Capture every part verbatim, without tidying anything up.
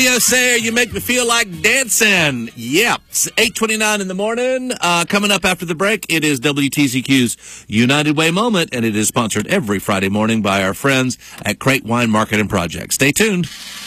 Yo, Sayer, you make me feel like dancing. Yep. It's eight twenty-nine in the morning. Uh, coming up after the break, it is W T C Q's United Way Moment, and it is sponsored every Friday morning by our friends at Crate Wine Market and Project. Stay tuned.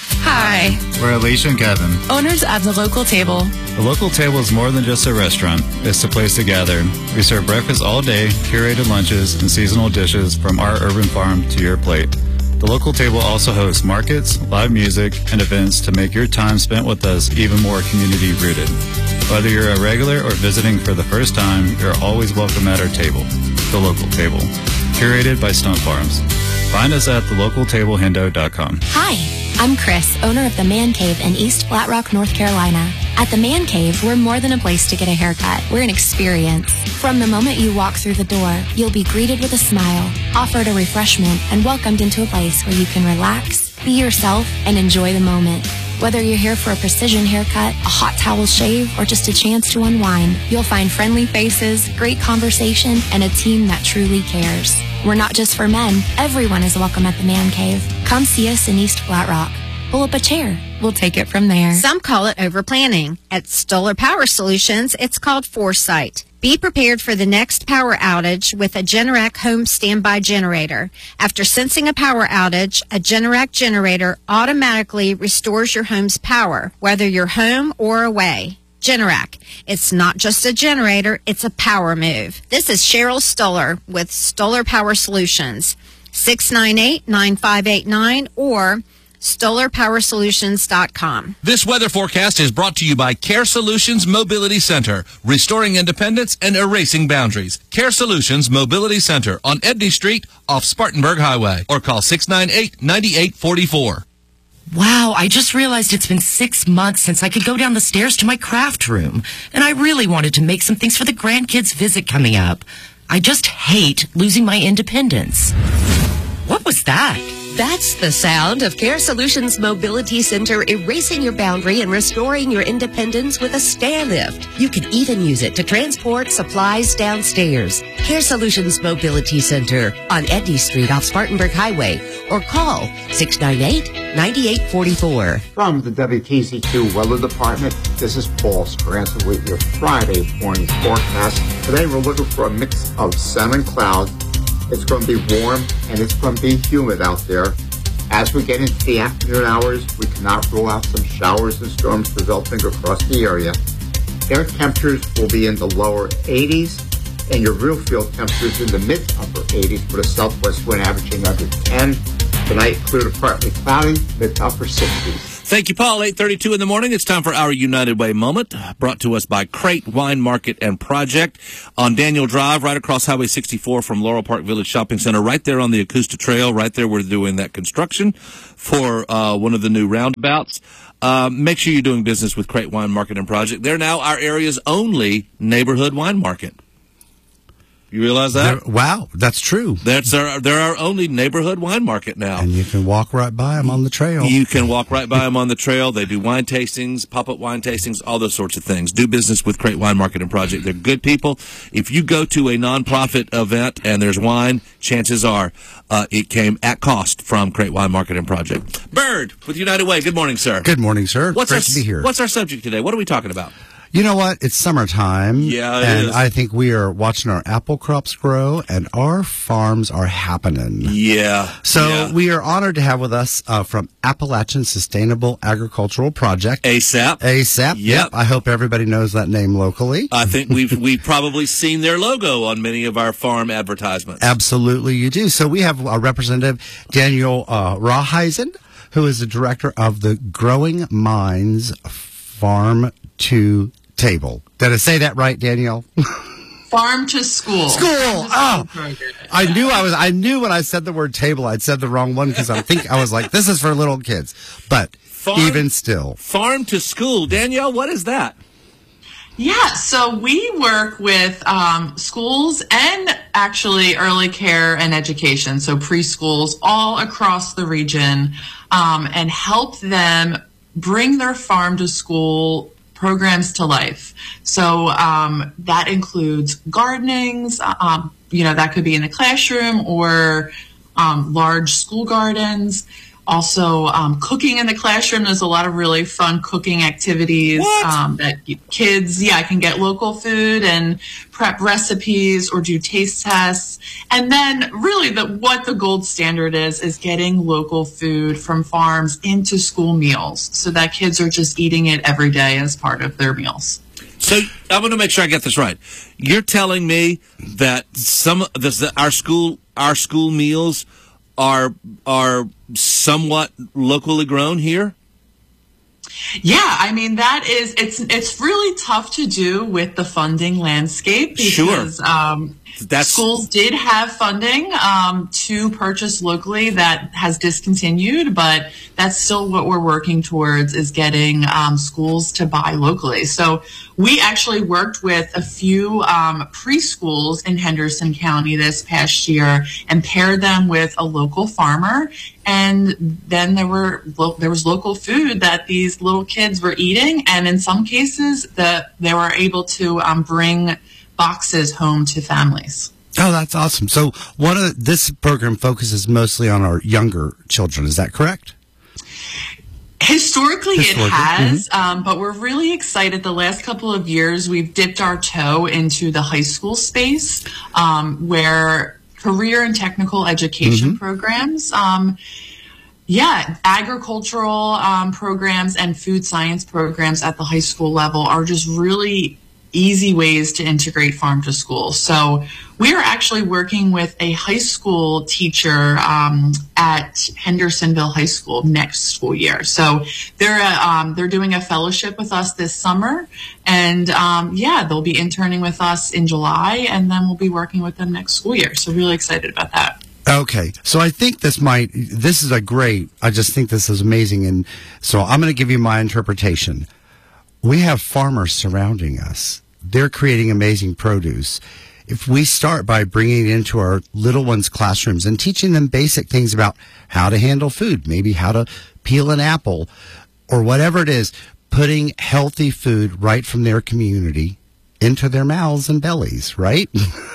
Hi. We're Alicia and Kevin, owners of The Local Table. The Local Table is more than just a restaurant. It's a place to gather. We serve breakfast all day, curated lunches, and seasonal dishes from our urban farm to your plate. The Local Table also hosts markets, live music, and events to make your time spent with us even more community-rooted. Whether you're a regular or visiting for the first time, you're always welcome at our table. The Local Table, curated by Stunt Farms. Find us at the local table hendo dot com. Hi, I'm Chris, owner of The Man Cave in East Flat Rock, North Carolina. At The Man Cave, we're more than a place to get a haircut. We're an experience. From the moment you walk through the door, you'll be greeted with a smile, offered a refreshment, and welcomed into a place where you can relax, be yourself, and enjoy the moment. Whether you're here for a precision haircut, a hot towel shave, or just a chance to unwind, you'll find friendly faces, great conversation, and a team that truly cares. We're not just for men. Everyone is welcome at The Man Cave. Come see us in East Flat Rock. Pull up a chair. We'll take it from there. Some call it overplanning. At Stoller Power Solutions, it's called foresight. Be prepared for the next power outage with a Generac home standby generator. After sensing a power outage, a Generac generator automatically restores your home's power, whether you're home or away. Generac. It's not just a generator, it's a power move. This is Cheryl Stoller with Stoller Power Solutions. six nine eight, nine five eight nine or stoller power solutions dot com. This weather forecast is brought to you by Care Solutions Mobility Center, restoring independence and erasing boundaries. Care Solutions Mobility Center on Edney Street off Spartanburg Highway, or call six nine eight, nine eight four four. Wow, I just realized it's been six months since I could go down the stairs to my craft room, and I really wanted to make some things for the grandkids' visit coming up. I just hate losing my independence. What was that? That's the sound of Care Solutions Mobility Center erasing your boundary and restoring your independence with a stair lift. You can even use it to transport supplies downstairs. Care Solutions Mobility Center on Edney Street off Spartanburg Highway, or call six nine eight, nine eight four four. From the W T C Q Weather Department, this is Paul Scranton with your Friday morning forecast. Today we're looking for a mix of sun and cloud. It's going to be warm and it's going to be humid out there. As we get into the afternoon hours, we cannot rule out some showers and storms developing across the area. Air temperatures will be in the lower eighties, and your real field temperatures in the mid-upper eighties with a southwest wind averaging under ten. Tonight, clear to partly cloudy, mid-to-upper sixties. Thank you, Paul. eight thirty-two in the morning. It's time for our United Way Moment, brought to us by Crate Wine Market and Project on Daniel Drive, right across Highway sixty-four from Laurel Park Village Shopping Center, right there on the Acosta Trail. Right there, we're doing that construction for uh, one of the new roundabouts. Uh, make sure you're doing business with Crate Wine Market and Project. They're now our area's only neighborhood wine market. You realize that? They're, wow, that's true. That's our, they're our only neighborhood wine market now. And you can walk right by them on the trail. You can walk right by them on the trail. They do wine tastings, pop-up wine tastings, all those sorts of things. Do business with Crate Wine Market and Project. They're good people. If you go to a nonprofit event and there's wine, chances are uh, it came at cost from Crate Wine Market and Project. Bird with United Way. Good morning, sir. Good morning, sir. What's Great our, to be here. What's our subject today? What are we talking about? You know what? It's summertime. Yeah, it and is. I think we are watching our apple crops grow, and our farms are happening. Yeah. So yeah. we are honored to have with us uh, from Appalachian Sustainable Agricultural Project. ASAP. ASAP. Yep. Yep. I hope everybody knows that name locally. I think we've we've probably seen their logo on many of our farm advertisements. Absolutely, you do. So we have a Representative Daniel uh, Rawheisen, who is the director of the Growing Minds Farm to Table. Did I say that right, Danielle? Farm to school. School. Oh, I knew I was. I knew when I said the word table, I'd said the wrong one because I think I was like, "This is for little kids." But farm, even still, farm to school. Danielle, what is that? Yeah, so we work with um, schools and actually early care and education, so preschools all across the region, um, and help them bring their farm to school programs to life. So um, that includes gardenings, um, you know, that could be in the classroom or um, large school gardens. Also, um, cooking in the classroom. There's a lot of really fun cooking activities um, that kids, yeah, can get local food and prep recipes or do taste tests. And then really the, what the gold standard is, is getting local food from farms into school meals so that kids are just eating it every day as part of their meals. So I want to make sure I get this right. You're telling me that some this, our school our school meals are are somewhat locally grown here? Yeah, I mean that is it's it's really tough to do with the funding landscape because sure. um, That's... schools did have funding um, to purchase locally that has discontinued, but that's still what we're working towards is getting um, schools to buy locally. So we actually worked with a few um, preschools in Henderson County this past year and paired them with a local farmer. And then there were there was local food that these little kids were eating, and in some cases that they were able to um, bring boxes home to families. Oh, that's awesome. So one of the, this program focuses mostly on our younger children. Is that correct? Historically, Historically, it has, mm-hmm. um, but we're really excited. The last couple of years, we've dipped our toe into the high school space um, where career and technical education mm-hmm. programs, um, yeah, agricultural um, programs and food science programs at the high school level are just really easy ways to integrate farm to school. So we are actually working with a high school teacher um, at Hendersonville High School next school year. So they're uh, um, they're doing a fellowship with us this summer, and um, yeah, they'll be interning with us in July, and then we'll be working with them next school year. So really excited about that. Okay, so I think this might, this is a great, I just think this is amazing, and so I'm going to give you my interpretation. We have farmers surrounding us. They're creating amazing produce. If we start by bringing it into our little ones' classrooms and teaching them basic things about how to handle food, maybe how to peel an apple or whatever it is, putting healthy food right from their community into their mouths and bellies, right?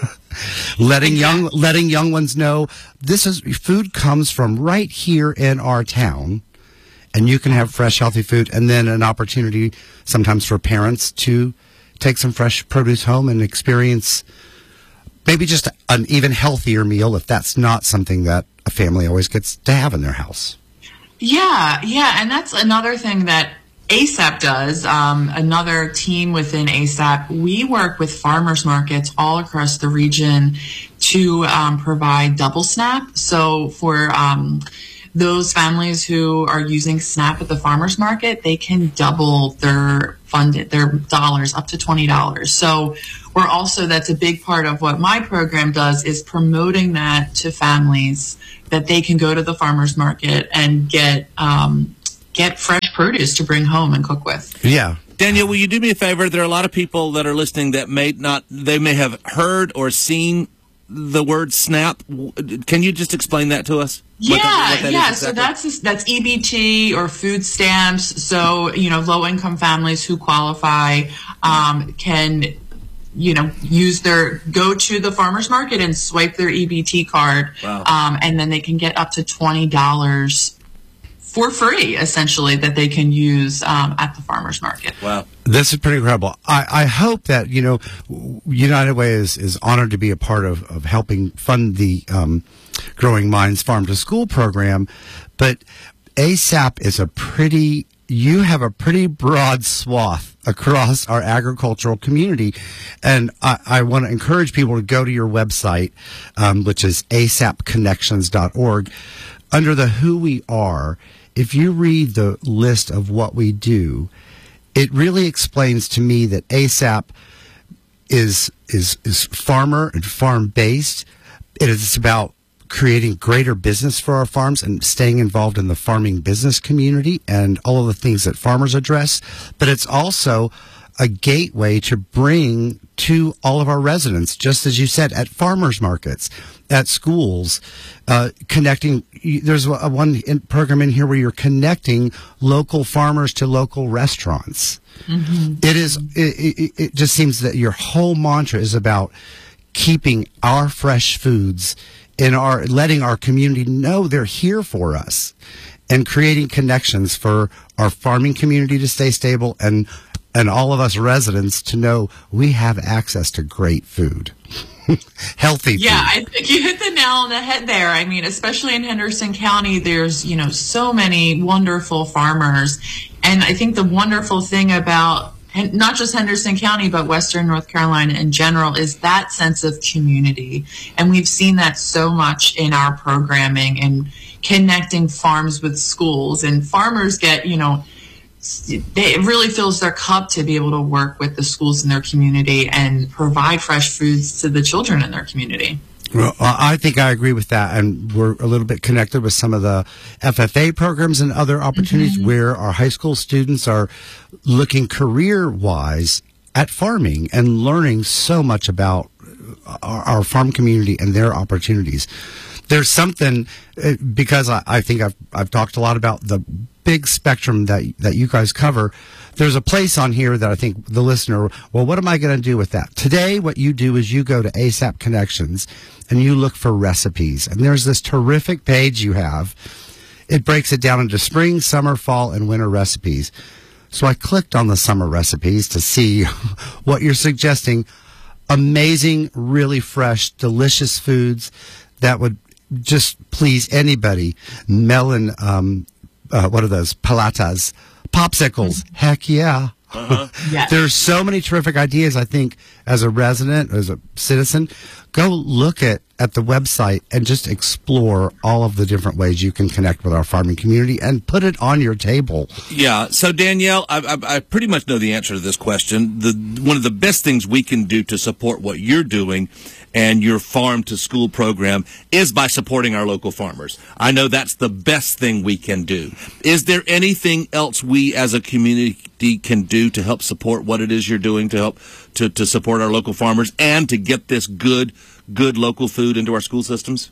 letting young letting young ones know this is food comes from right here in our town, and you can have fresh, healthy food, and then an opportunity sometimes for parents to take some fresh produce home and experience maybe just an even healthier meal if that's not something that a family always gets to have in their house. Yeah, yeah, and that's another thing that A S A P does, um, another team within A S A P. We work with farmers markets all across the region to um, provide double SNAP. So for um, those families who are using SNAP at the farmers market, they can double their funded their dollars up to twenty dollars. So we're also, that's a big part of what my program does, is promoting that to families that they can go to the farmers market and get um, get fresh produce to bring home and cook with. Yeah. Danielle, will you do me a favor? There are a lot of people that are listening that may not, they may have heard or seen the word SNAP. Can you just explain that to us? Yeah, what that, what that yeah. Exactly? So that's that's E B T or food stamps. So, you know, low income families who qualify um, can, you know, use their, go to the farmer's market and swipe their E B T card. Wow. Um, and then they can get up to twenty dollars for free, essentially, that they can use um, at the farmer's market. Wow. This is pretty incredible. I, I hope that, you know, United Way is, is honored to be a part of, of helping fund the um, Growing Minds Farm to School program. But A S A P is a pretty, you have a pretty broad swath across our agricultural community. And I, I want to encourage people to go to your website, um, which is A S A P connections dot org. Under the Who We Are, if you read the list of what we do, it really explains to me that A S A P is is is farmer and farm based. It is about creating greater business for our farms and staying involved in the farming business community and all of the things that farmers address. But it's also a gateway to bring to all of our residents, just as you said, at farmers markets, at schools, uh, connecting. There's a one in program in here where you're connecting local farmers to local restaurants. Mm-hmm. It is. It, it, it just seems that your whole mantra is about keeping our fresh foods in our, letting our community know they're here for us. and creating connections for our farming community to stay stable and and all of us residents to know we have access to great food. Healthy food. Yeah, I think you hit the nail on the head there. I mean, especially in Henderson County, there's, you know, so many wonderful farmers. And I think the wonderful thing about and not just Henderson County, but Western North Carolina in general, is that sense of community. And we've seen that so much in our programming and connecting farms with schools. And farmers get, you know, they, it really fills their cup to be able to work with the schools in their community and provide fresh foods to the children in their community. Well, I think I agree with that, and we're a little bit connected with some of the F F A programs and other opportunities mm-hmm. where our high school students are looking career-wise at farming and learning so much about our, our farm community and their opportunities. There's something, because I, I think I've I've talked a lot about the big spectrum that that you guys cover. There's a place on here that I think the listener, well, what am I going to do with that? Today, what you do is you go to ASAP Connections and you look for recipes. And there's this terrific page you have. It breaks it down into spring, summer, fall, and winter recipes. So I clicked on the summer recipes to see what you're suggesting. Amazing, really fresh, delicious foods that would just please anybody. Melon, um, uh, what are those? Palatas. Popsicles. Heck yeah. Uh-huh. Yes. There's so many terrific ideas, I think, as a resident, as a citizen. Go look at, at the website and just explore all of the different ways you can connect with our farming community and put it on your table. Yeah. So, Danielle, I, I, I pretty much know the answer to this question. The, one of the best things we can do to support what you're doing and your farm to school program is by supporting our local farmers. I know that's the best thing we can do. Is there anything else we as a community can do to help support what it is you're doing to help to, to support our local farmers and to get this good, good local food into our school systems?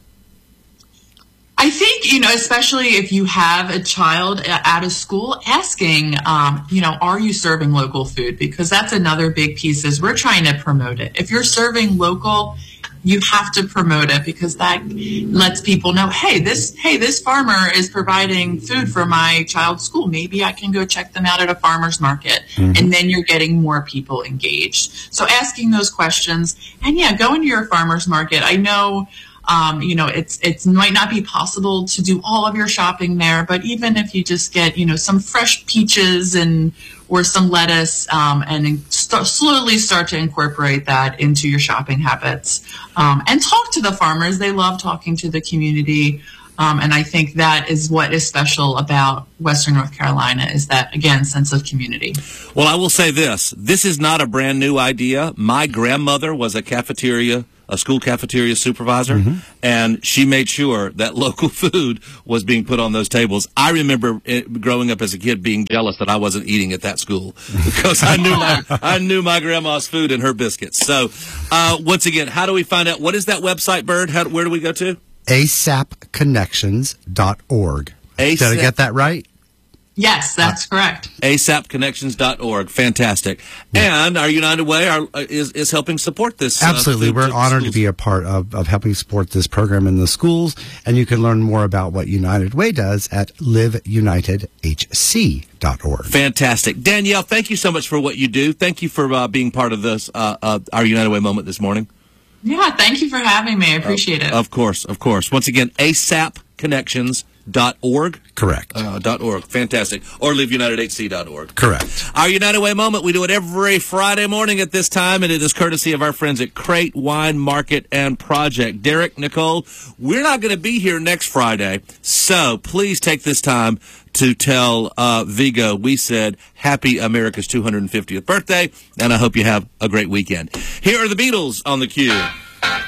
I think, you know, especially if you have a child out of school, asking, um, you know, are you serving local food? Because that's another big piece is we're trying to promote it. If you're serving local, you have to promote it because that lets people know, hey, this, hey, this farmer is providing food for my child's school. Maybe I can go check them out at a farmer's market. Mm-hmm. And then you're getting more people engaged. So asking those questions and yeah, go into your farmer's market. I know, Um, you know, it's it's might not be possible to do all of your shopping there, but even if you just get, you know, some fresh peaches and or some lettuce, um, and st- slowly start to incorporate that into your shopping habits, um, and talk to the farmers. They love talking to the community, um, and I think that is what is special about Western North Carolina is that, again, sense of community. Well, I will say this. This is not a brand new idea. My grandmother was a cafeteria a school cafeteria supervisor, mm-hmm. and she made sure that local food was being put on those tables. I remember it, growing up as a kid being jealous that I wasn't eating at that school because I knew my I knew my grandma's food and her biscuits. So, uh, once again, how do we find out? What is that website, Bird? How, where do we go to? A S A P connections dot org. Did I get that right? Yes, that's correct. A S A P connections dot org. Fantastic. Yeah. And our United Way are, is, is helping support this. Absolutely. Uh, We're honored schools. to be a part of, of helping support this program in the schools. And you can learn more about what United Way does at live united h c dot org. Fantastic. Danielle, thank you so much for what you do. Thank you for uh, being part of this, uh, uh, our United Way moment this morning. Yeah, thank you for having me. I appreciate uh, it. Of course, of course. Once again, A S A P connections dot org. Correct. Uh, dot org. Fantastic. Or live united h c dot org. Correct. Our United Way moment, we do it every Friday morning at this time, and it is courtesy of our friends at Crate Wine Market and Project. Derek, Nicole, we're not going to be here next Friday, so please take this time to tell uh, Vigo we said happy America's two hundred fiftieth birthday, and I hope you have a great weekend. Here are the Beatles on the cue.